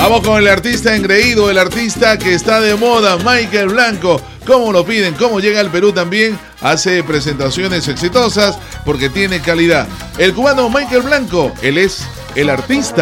Vamos con el artista engreído, el artista que está de moda, Michael Blanco. ¿Cómo lo piden? ¿Cómo llega al Perú también? Hace presentaciones exitosas porque tiene calidad. El cubano Michael Blanco, él es el artista.